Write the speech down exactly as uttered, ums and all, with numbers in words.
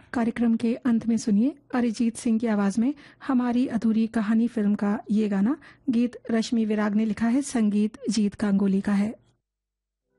कार्यक्रम के अंत में सुनिए अरिजीत सिंह की आवाज में हमारी अधूरी कहानी फिल्म का ये गाना। गीत रश्मि विराग ने लिखा है, संगीत जीत गांगुली का है।